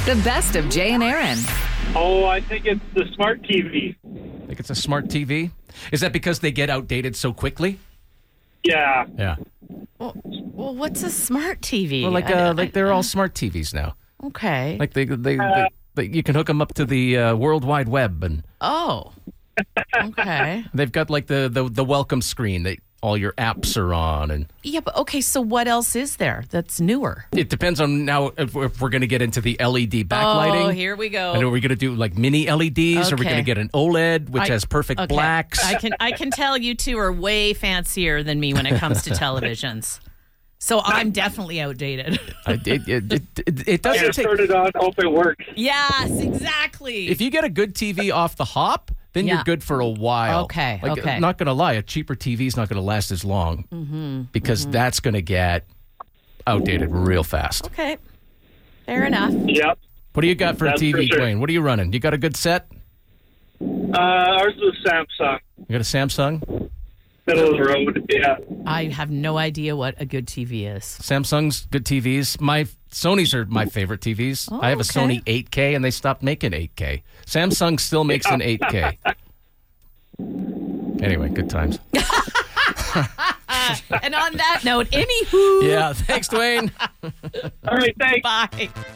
The best of Jay and Aaron. Oh, I think it's the smart TV. I think it's a smart TV. Is that because they get outdated so quickly? Yeah. Yeah. Well, what's a smart TV? Well, like they're all smart TVs now. Okay. Like they you can hook them up to the World Wide Web, and Oh. Okay. they've got like the welcome screen that all your apps are on, and Yeah, but okay, so what else is there that's newer? it depends on now if we're going to get into the LED backlighting. Oh, here we go. And are we going to do like mini LEDs? Are we Okay. going to get an OLED, which has perfect Okay. blacks? I can tell you two are way fancier than me when it comes to televisions. So I'm definitely outdated. It doesn't Yeah, take. turn it on, hope it works. Yes, exactly. If you get a good TV off the hop, then Yeah. you're good for a while. Okay, Like, okay. I'm not going to lie, a cheaper TV is not going to last as long because that's going to get outdated real fast. Okay. Fair enough. Yep. What do you got for That's a TV, for sure. Dwayne? What are you running? You got a good set? Ours was Samsung. You got a Samsung? Middle of the road. Yeah. I have no idea what a good TV is. Samsung's good TVs. My Sony's are my favorite TVs. Oh, I have a okay. Sony 8K, and they stopped making 8K. Samsung still makes an 8K. Anyway, good times. And on that note, anywho, Yeah, thanks, Dwayne. All right, thanks. bye.